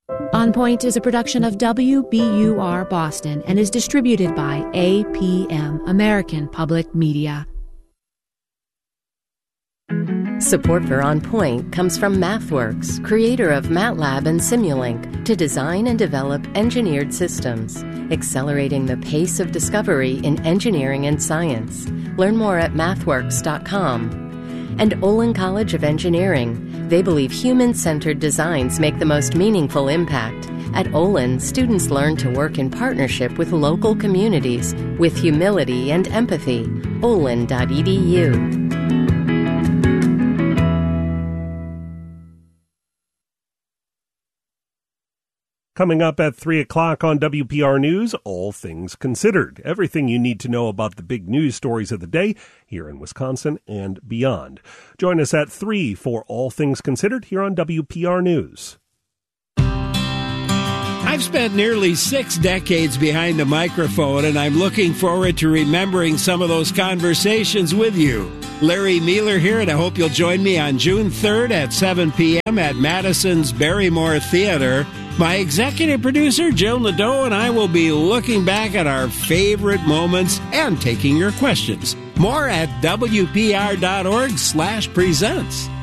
On Point is a production of WBUR Boston and is distributed by APM, American Public Media. Support for On Point comes from MathWorks, creator of MATLAB and Simulink, to design and develop engineered systems, accelerating the pace of discovery in engineering and science. Learn more at mathworks.com. And Olin College of Engineering. They believe human-centered designs make the most meaningful impact. At Olin, students learn to work in partnership with local communities with humility and empathy. olin.edu. Coming up at 3 o'clock on WPR News, All Things Considered. Everything you need to know about the big news stories of the day here in Wisconsin and beyond. Join us at 3 for All Things Considered here on WPR News. I've spent nearly 6 decades behind the microphone, and I'm looking forward to remembering some of those conversations with you. Larry Mealer here, and I hope you'll join me on June 3rd at 7 p.m. at Madison's Barrymore Theater. My executive producer, Jill Nadeau, and I will be looking back at our favorite moments and taking your questions. More at WPR.org/presents.